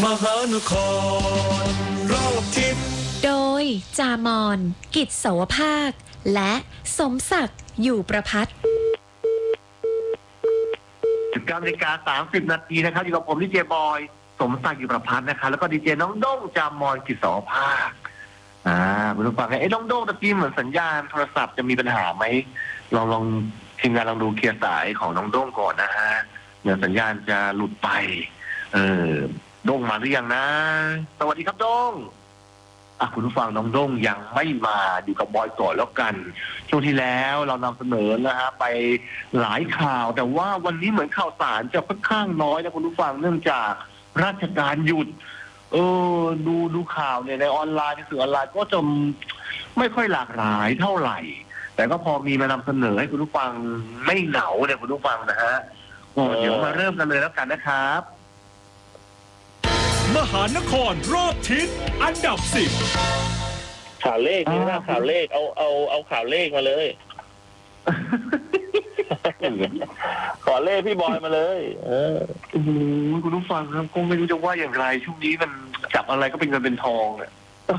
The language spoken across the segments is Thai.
มหานครรอบทิศโดยจามอนกิจเสาวภาคและสมศักดิ์อยู่ประภัต 19:30 นาทีนะครับอยู่กับผมดีเจบอยสมศักดิ์อยู่ประภัตนะครับแล้วก็ดีเจน้องด้งจามอนกิจเสาวภาคคุณผู้ฟังน้องด้งตะกี้เหมือนสัญญาณโทรศัพท์จะมีปัญหาไหมลองทีมงานลองดูเคลียร์สายของน้องด้งก่อนนะฮะเดี๋ยวสัญญาณจะหลุดไปด้งมาหรือยังนะสวัสดีครับด้งคุณผู้ฟังน้องด้งยังไม่มาอยู่กับบอยก่อนแล้วกันช่วงที่แล้วเรานำเสนอนะฮะไปหลายข่าวแต่ว่าวันนี้เหมือนข่าวสารจะค่อนข้างน้อยนะคุณผู้ฟังเนื่องจากราชการหยุดดูข่าวเนี่ยในออนไลน์ในสื่อออนไลน์ก็จะไม่ค่อยหลากหลายเท่าไหร่ แต่ก็พอมีมานำเสนอให้คุณผู้ฟังไม่เหงาเนี่ยคุณผู้ฟังนะฮะเดี๋ยวมาเริ่มกันเลยแล้วกันนะครับมหานครรอบทิศอันดับ10 ข่าวเลขนี่นะข่าวเลขเอาข่าวเลขมาเลย ขอเลขพี่บอยมาเลยคุณผู้ฟังครับก็ไม่รู้จะว่าอย่างไรช่วงนี้มันจับอะไรก็เป็นเงินเป็นทองอ่ะ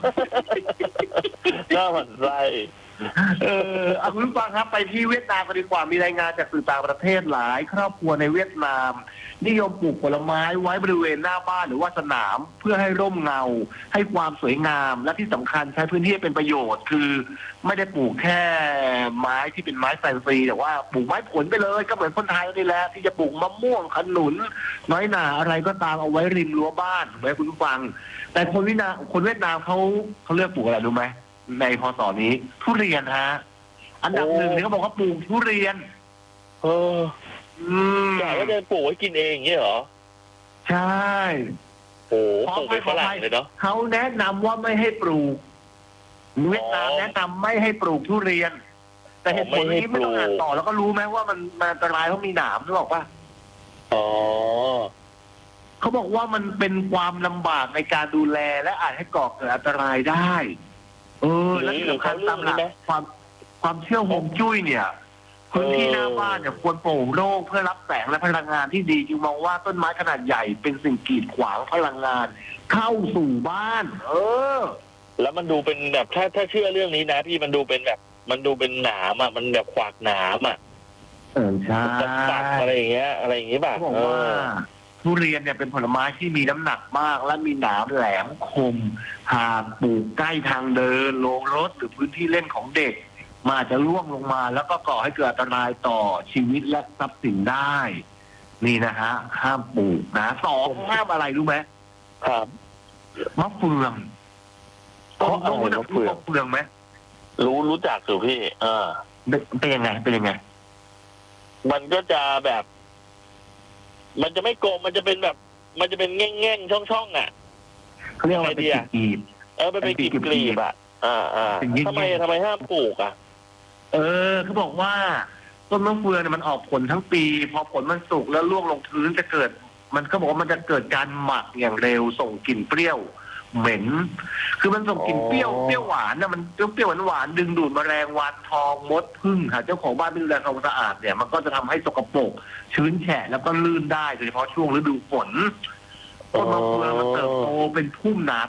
น่าหวั่นไส้คุณผู้ฟังครับไปที่เวียดนามกันดีกว่ามีรายงานจากสื่อต่างประเทศหลายครอบครัวในเวียดนามนิยมปลูกผลไม้ไว้บริเวณหน้าบ้านหรือว่าสนามเพื่อให้ร่มเงาให้ความสวยงามและที่สำคัญใช้พื้นที่เป็นประโยชน์คือไม่ได้ปลูกแค่ไม้ที่เป็นไม้แฟนซีแต่ว่าปลูกไม้ผลไปเลยก็เหมือนคนไทยนี่แหละที่จะปลูกมะม่วงขนุนน้อยหนาอะไรก็ตามเอาไว้ริมรั้วบ้านไว้คุณผู้ฟังแต่คนเวียดนามเขาเลือกปลูกอะไรรู้ไหมในพ.ศ.นี้ทุเรียนฮะอันดับหนึ่งเนี่ยเขาบอกว่าปลูกทุเรียนแต่ว่าจะปลูกไว้กินเองอย่างนี้เหรอใช่โอ้ปลูกเป็นฝรั่งเลยเนาะเขาแนะนำว่าไม่ให้ปลูกเวียดนามแนะนำไม่ให้ปลูกทุเรียนแต่เหตุผลนี้ไม่ต้องอ่านต่อแล้วก็รู้ไหมว่ามันอันตรายเพราะมีหนามนึกออกป่ะเขาบอกว่ามันเป็นความลำบากในการดูแลและอาจให้ก่อเกิดอันตรายได้และที่สำคัญตามหลักความเชื่อฮวงจุ้ยเนี่ยพื้นที่หน้าบ้านเนี่ยควรโปร่งโล่งเพื่อรับแสงและพลังงานที่ดีจึงมองว่าต้นไม้ขนาดใหญ่เป็นสิ่งกีดขวางพลังงานเข้าสู่บ้านแล้วมันดูเป็นแบบถ้าเชื่อเรื่องนี้นะพี่มันดูเป็นแบบมันดูเป็นหนามอ่ะมันแบบขวากหนามอ่ะใช่ตัดอะไรอย่างเงี้ยป่ะบอกว่าทุเรียนเนี่ยเป็นผลไม้ที่มีน้ำหนักมากและมีหนามแหลมคมหากปลูกใกล้ทางเดินโรงรถหรือพื้นที่เล่นของเด็กมาจะล่วงลงมาแล้วก็ก่อให้เกิดอันตรายต่อชีวิตและทรัพย์สินได้นี่นะฮะห้ามปลูกนะ2ห้ามอะไรรู้ไหมครับมะเฟืองต้องรู้จักมะเฟืองไหมรู้จักสิพี่เป็นยังไงมันก็จะแบบมันจะไม่กลมมันจะเป็นแบบมันจะเป็นแง่งๆช่องๆอ่ะเขาเรียกว่าเป็นกลีบเป็นกลีบอ่ะทำไมห้ามปลูกอ่ะเขาบอกว่าต้นมะเฟืองเนี่ยมันออกผลทั้งปีพอผลมันสุกแล้วร่วงลงพื้นจะเกิดมันก็บอกว่ามันจะเกิดการหมักอย่างเร็วส่งกลิ่นเปรี้ยวเหม็นคือมันส่งกลิ่นเปรี้ยวหวานนะมันเปรี้ยวหวานดึงดูดแมลงวันทองมดผึ้งค่ะเจ้าของบ้านไม่ดูแลความสะอาดเนี่ยมันก็จะทำให้สกปรกชื้นแฉะแล้วก็ลื่นได้โดยเฉพาะช่วงฤดูฝนต้นมะเฟืองมันเติบโตเป็นพุ่มหนา